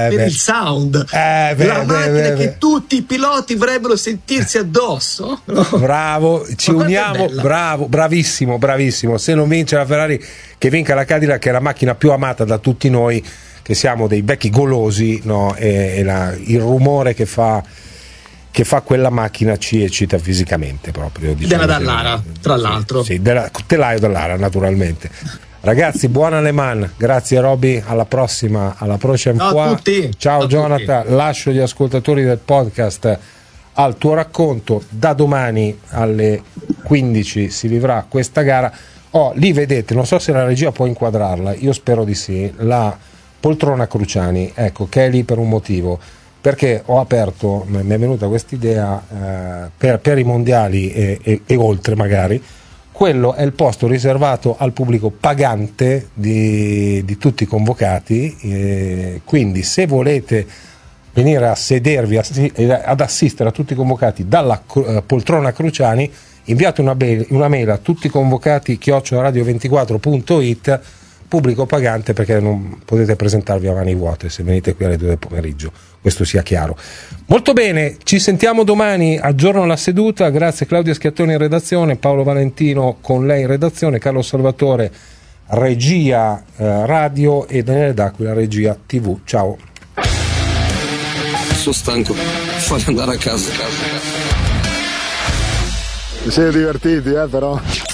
per il sound, la macchina che tutti i piloti vorrebbero sentirsi addosso. Bravo, ci uniamo, bravo, bravissimo. Se non vince la Ferrari, che vinca la Cadillac, che è la macchina più amata da tutti noi, che siamo dei vecchi golosi, no? Il rumore che fa quella macchina ci eccita fisicamente proprio. Della Dallara, tra l'altro. Sì, della Telaio Dallara, naturalmente. Ragazzi, buona Le Mans, grazie Roby, alla prossima Ciao a tutti. Ciao Jonathan, lascio gli ascoltatori del podcast al tuo racconto. Da domani alle 15 si vivrà questa gara. Lì vedete, non so se la regia può inquadrarla, io spero di sì, la poltrona Cruciani, ecco, che è lì per un motivo, perché ho aperto, mi è venuta questa idea per i mondiali e oltre magari. Quello è il posto riservato al pubblico pagante di tutti i convocati, quindi se volete venire a sedervi ad assistere a tutti i convocati dalla poltrona Cruciani, inviate una mail a tutti i convocati @radio24.it, pubblico pagante, perché non potete presentarvi a mani vuote se venite qui alle 2 del pomeriggio, questo sia chiaro. Molto bene, ci sentiamo domani, aggiorno la seduta, grazie Claudia Schiattoni in redazione, Paolo Valentino con lei in redazione, Carlo Salvatore regia radio e Daniele D'Aquila regia TV. Ciao. Sono stanco, fate andare a casa. Vi siete divertiti però?